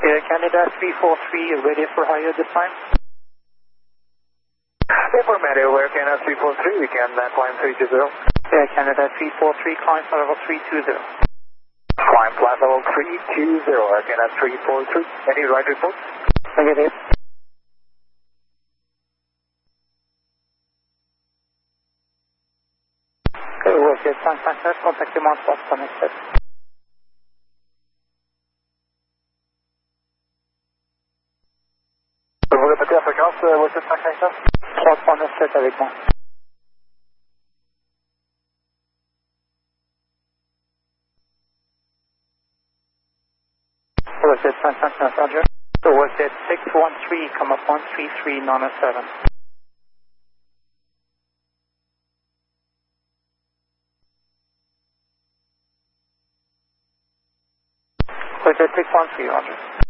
Air Canada 343, ready for higher this time? Informative, Air Canada 343, we can climb 320. Air Canada 343, climb flight level 320. Climb flight level 320, Air Canada 343. Any right reports? Negative. Okay, 557, contactez-moi en 337. Vous répétez la fréquence, Western 557? 3397 avec moi. Western 559, Roger. So Western 613, come up 133,907. Western 613, Roger.